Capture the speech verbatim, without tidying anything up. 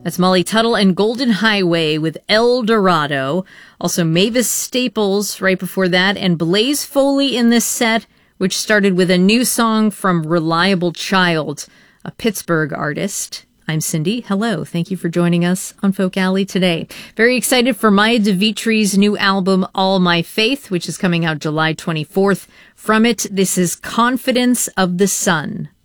That's Molly Tuttle and Golden Highway with El Dorado. Also Mavis Staples right before that, and Blaze Foley in this set, which started with a new song from Reliable Child, a Pittsburgh artist. I'm Cindy. Hello. Thank you for joining us on Folk Alley today. Very excited for Maya DeVitri's new album, All My Faith, which is coming out July twenty-fourth. From it, this is Confidence of the Sun.